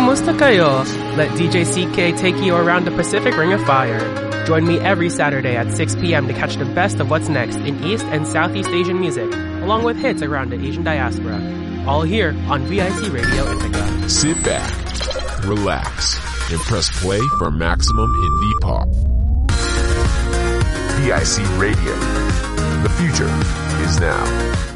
Kamusta kayo? Let DJ CK take you around the Pacific Ring of Fire. Join me every Saturday at 6 p.m. to catch the best of what's next in East and Southeast Asian music, along with hits around the Asian diaspora. All here on VIC Radio Ithaca. Sit back, relax, and press play for maximum indie pop. VIC Radio. The future is now.